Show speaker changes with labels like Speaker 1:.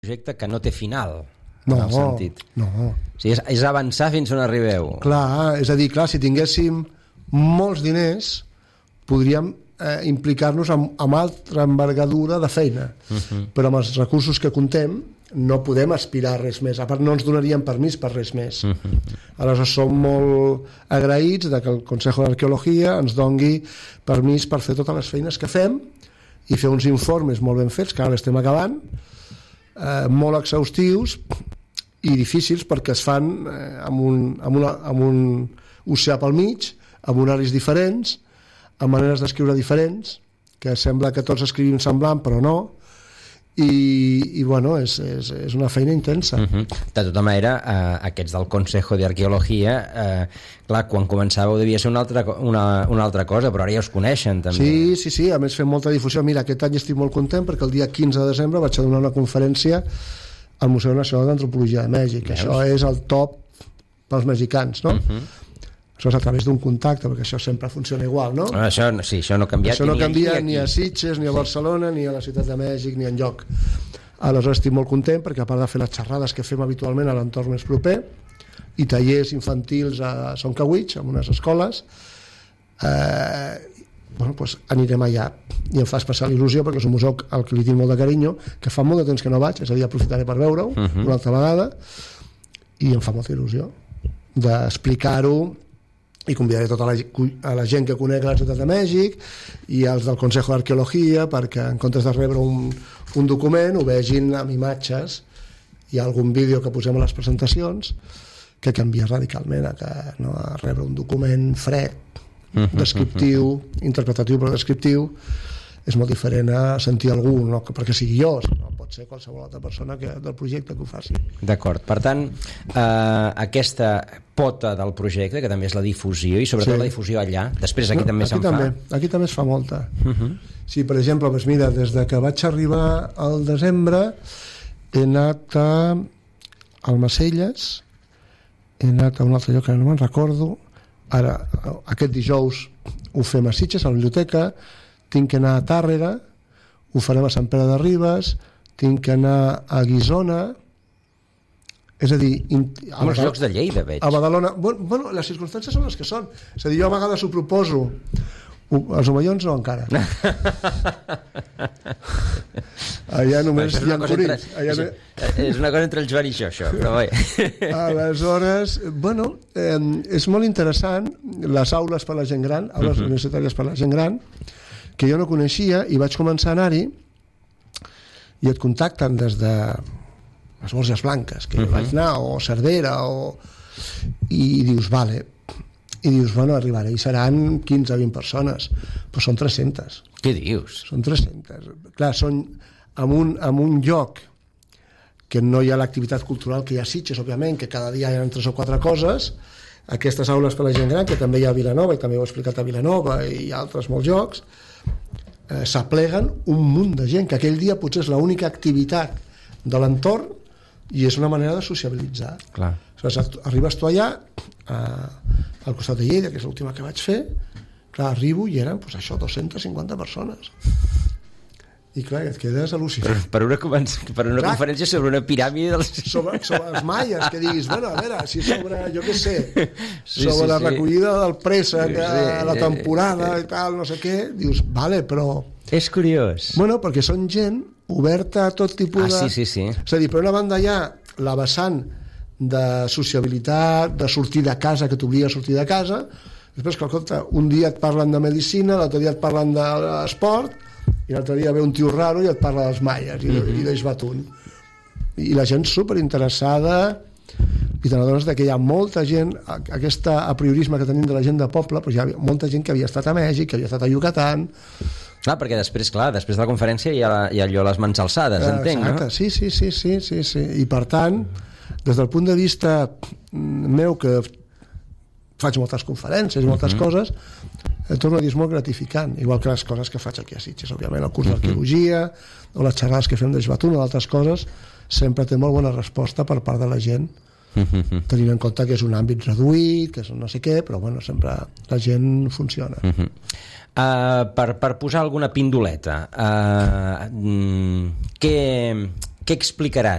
Speaker 1: projecte que no té final,
Speaker 2: no,
Speaker 1: en el sentit.
Speaker 2: No.
Speaker 1: O sigui, és avançar fins on arribeu.
Speaker 2: Clar, és a dir, si tinguéssim molts diners, podríem implicar-nos amb altra envergadura de feina. Però amb els recursos que contem no podem aspirar a res més. A part, no ens donarien permís per res més. Aleshores, som molt agraïts de que el Consejo d'Arqueologia ens dongui permís per fer totes les feines que fem i fer uns informes molt ben fets, que ara l'estem acabant, molt exhaustius i difícils perquè es fan amb un oceà pel mig, amb horaris diferents, amb maneres d'escriure diferents, que sembla que tots escrivim semblant, però no, i bueno, és una feina intensa.
Speaker 1: De tota manera, aquests del Consejo d'Arqueologia, clar, quan començàveu devia ser una altra cosa, però ara ja us coneixen també.
Speaker 2: Sí, a més fem molta difusió. Mira, aquest any estic molt content perquè el dia 15 de desembre vaig a donar una conferència al Museu Nacional d'Antropologia de Mèxic. Veus? Això és el top pels mexicans, no? Això és a través d'un contacte, perquè això sempre funciona igual, no?
Speaker 1: Això no ha canviat.
Speaker 2: Això no canvia ni a Sitges, ni a Barcelona, ni a la Ciutat de Mèxic, ni enlloc. Aleshores estic molt content perquè a part de fer les xerrades que fem habitualment a l'entorn més proper i tallers infantils a Soncawitx, en unes escoles, doncs anirem allà i em fa especial il·lusió perquè és un museu al que li tinc molt de carinyo, que fa molt de temps que no vaig, és a dir, aprofitaré per veure-ho una altra vegada i em fa molta il·lusió d'explicar-ho i convidaré tota la gent que conec la Ciutat de Mèxic i els del Consejo d'Arqueologia perquè en comptes de rebre un document ho vegin amb imatges i algun vídeo que posem a les presentacions que canvia radicalment a rebre un document fred, descriptiu, interpretatiu però descriptiu. És molt diferent a sentir algú, no perquè sigui jo, sinó pot ser qualsevol altra persona del projecte que ho faci.
Speaker 1: D'acord, per tant, aquesta pota del projecte, que també és la difusió, i sobretot la difusió allà, després aquí també se'n fa.
Speaker 2: Aquí també es fa molta. Sí, per exemple, doncs mira, des de que vaig arribar al desembre he anat a Almacelles, he anat a un altre lloc que no me'n recordo, ara aquest dijous ho fem a Sitges, a la biblioteca, tinc que anar a Tàrrega, ho farem a Sant Pere de Ribes, tinc que anar a Guissona, és a dir...
Speaker 1: A molts llocs de Lleida, veig.
Speaker 2: A Badalona... Bueno, les circumstàncies són les que són. És a dir, jo a vegades ho proposo. Els omellons no, encara. Allà només hi ha conills.
Speaker 1: És una cosa entre el Joan i això, però bé.
Speaker 2: Aleshores, bueno, és molt interessant les aules per a la gent gran, aules universitàries per a la gent gran, que jo no coneixia i vaig començar a anar-hi i et contacten des de les Borges Blanques, que vaig anar, o Cervera, i dius, vale, i dius, bueno, arribaré, i seran 15 o 20 persones, però són 300.
Speaker 1: Què dius?
Speaker 2: Són 300. Clar, són en un lloc que no hi ha l'activitat cultural que hi ha a Sitges, òbviament, que cada dia hi ha 3 o 4 coses, aquestes aules per a la gent gran, que també hi ha a Vilanova, i també ho he explicat a Vilanova, i altres molts llocs, s'apleguen un munt de gent, que aquell dia potser és l'única activitat de l'entorn i és una manera de sociabilitzar.
Speaker 1: Clar.
Speaker 2: Arribes tu allà, al costat de Lleida, que és l'última que vaig fer, clar, arribo i eren, doncs això, 250 persones. I clar, et quedes al·lucinat.
Speaker 1: Per una conferència sobre una piràmide
Speaker 2: sobre els maies, que diguis, bueno, a veure, si sobre, jo què sé, sobre la recollida del préssec, la temporada i tal, no sé què, dius, vale, però...
Speaker 1: És curiós.
Speaker 2: Bueno, perquè són gent oberta a tot tipus de...
Speaker 1: Sí.
Speaker 2: És a dir, per una banda hi ha la vessant de sociabilitat, de sortir de casa, que t'obliga a sortir de casa, després, que compte, un dia et parlen de medicina, l'altre dia et parlen d'esport, i l'altre dia ve un tio raro i et parla dels maies i d'Eix Batun, i la gent superinteressada, i te n'adones que hi ha molta gent, aquest apriorisme que tenim de la gent de poble, però hi ha molta gent que havia estat a Mèxic, que havia estat a Yucatán.
Speaker 1: Clar, perquè després de la conferència hi ha allò les mans alçades, entenc, no?
Speaker 2: Sí. I per tant, des del punt de vista meu, que faig moltes conferències i moltes coses, torno a dir, és molt gratificant, igual que les coses que faig aquí a Sitges, òbviament, el curs d'arqueologia o les xerrades que fem d'Eix Batun o d'altres coses, sempre té molt bona resposta per part de la gent, tenint en compte que és un àmbit reduït, que és un no sé què, però bueno, sempre la gent funciona.
Speaker 1: Per posar alguna pindoleta, què què explicaràs